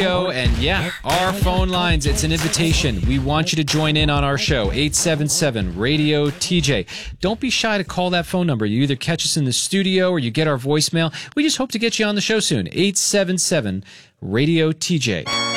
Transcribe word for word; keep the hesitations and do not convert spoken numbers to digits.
And yeah, our phone lines, it's an invitation. We want you to join in on our show, eight seven seven radio T J. Don't be shy to call that phone number. You either catch us in the studio or you get our voicemail. We just hope to get you on the show soon, eight seven seven radio T J.